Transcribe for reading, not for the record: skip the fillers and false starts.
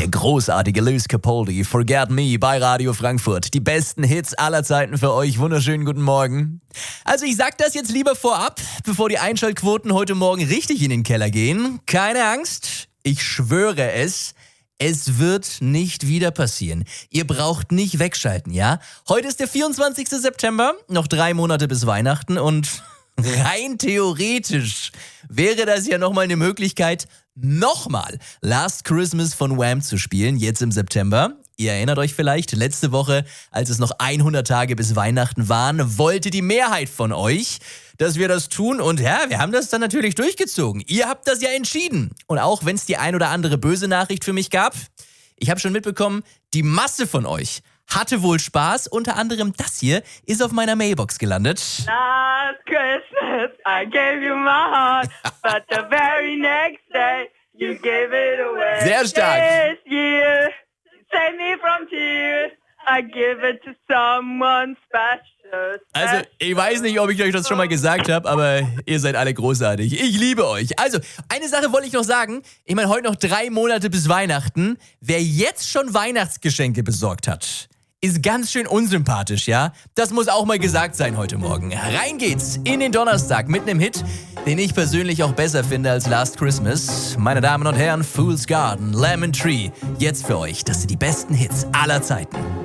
Der großartige Lewis Capaldi, Forget Me bei Radio Frankfurt. Die besten Hits aller Zeiten für euch. Wunderschönen guten Morgen. Also ich sag das jetzt lieber vorab, bevor die Einschaltquoten heute Morgen richtig in den Keller gehen. Keine Angst, ich schwöre es. Es wird nicht wieder passieren. Ihr braucht nicht wegschalten, ja? Heute ist der 24. September, noch 3 Monate bis Weihnachten und rein theoretisch wäre das ja nochmal eine Möglichkeit, nochmal Last Christmas von Wham zu spielen, jetzt im September. Ihr erinnert euch vielleicht, letzte Woche, als es noch 100 Tage bis Weihnachten waren, wollte die Mehrheit von euch, dass wir das tun. Und ja, wir haben das dann natürlich durchgezogen. Ihr habt das ja entschieden. Und auch wenn es die ein oder andere böse Nachricht für mich gab, ich habe schon mitbekommen, die Masse von euch hatte wohl Spaß. Unter anderem das hier ist auf meiner Mailbox gelandet. Last Christmas I gave you my heart, but the very next day you gave it away. Sehr stark. This year you saved me from tears. I give it to someone special. Also, ich weiß nicht, ob ich euch das schon mal gesagt habe, aber ihr seid alle großartig. Ich liebe euch. Also, eine Sache wollte ich noch sagen. Ich meine, heute noch 3 Monate bis Weihnachten. Wer jetzt schon Weihnachtsgeschenke besorgt hat, ist ganz schön unsympathisch, ja? Das muss auch mal gesagt sein heute Morgen. Rein geht's in den Donnerstag mit einem Hit, den ich persönlich auch besser finde als Last Christmas. Meine Damen und Herren, Fool's Garden, Lemon Tree. Jetzt für euch, das sind die besten Hits aller Zeiten.